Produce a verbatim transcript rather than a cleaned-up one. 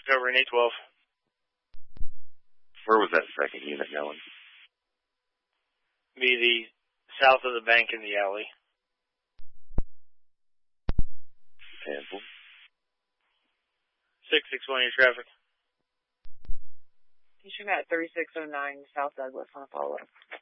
covering eight twelve. Where was that second unit going? Be the south of the bank in the alley. Cancel. six six one, your traffic. You should be at thirty-six oh nine South Douglas on a follow-up.